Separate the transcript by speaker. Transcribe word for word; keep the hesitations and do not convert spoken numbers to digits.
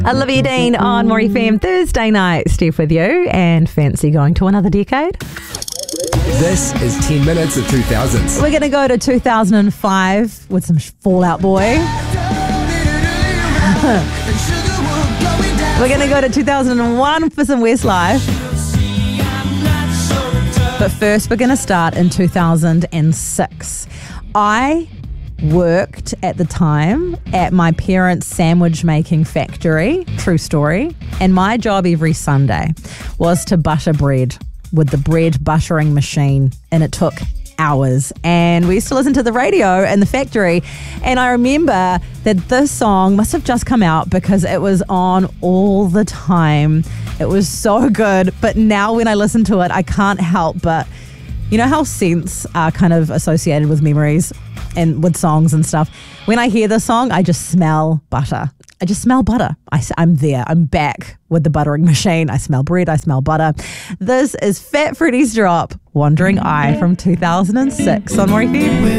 Speaker 1: Olivia Dean on More F M Thursday night. Steph with you, and fancy going to another decade?
Speaker 2: This is ten minutes of two thousands.
Speaker 1: We're going to go to two thousand five with some Fall Out Boy. We're going to go to two thousand one for some Westlife. But first, we're going to start in two thousand six. I worked at the time at my parents' sandwich making factory, true story, and my job every Sunday was to butter bread with the bread buttering machine, and it took hours. And we used to listen to the radio in the factory, and I remember that this song must have just come out because it was on all the time. It was so good, but now when I listen to it, I can't help but, you know how scents are kind of associated with memories and with songs and stuff. When I hear this song, I just smell butter. I just smell butter. I, I'm there. I'm back with the buttering machine. I smell bread. I smell butter. This is Fat Freddy's Drop, Wandering Eye from two thousand six on More F M.